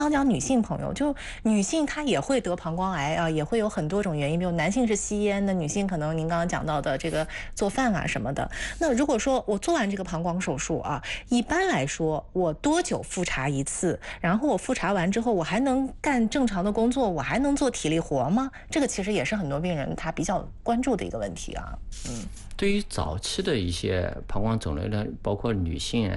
刚讲女性朋友，就女性她也会得膀胱癌啊，也会有很多种原因，比如男性是吸烟的，女性可能您刚刚讲到的这个做饭啊什么的。那如果说我做完这个膀胱手术啊，一般来说我多久复查一次？然后我复查完之后，我还能干正常的工作，我还能做体力活吗？这个其实也是很多病人他比较关注的一个问题啊。 对于早期的一些膀胱肿瘤呢，包括女性啊。